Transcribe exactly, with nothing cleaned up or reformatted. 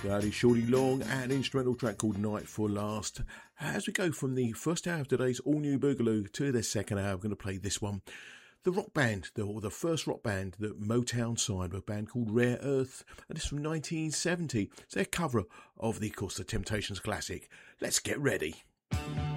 That is Shorty Long and an instrumental track called Night for Last. As we go from the first hour of today's all-new Boogaloo to the second hour, we're going to play this one. The rock band, the, or the first rock band that Motown signed, a band called Rare Earth, and it's from nineteen seventy. It's their cover of the, of course, the Temptations classic. Let's get ready.